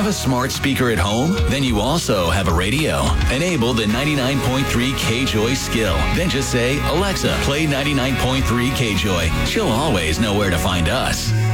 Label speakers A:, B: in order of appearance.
A: a smart speaker at home? Then you also have a radio. Enable the 99.3 K-Joy skill. Then just say, Alexa, play 99.3 K-Joy. She'll always know where to find us.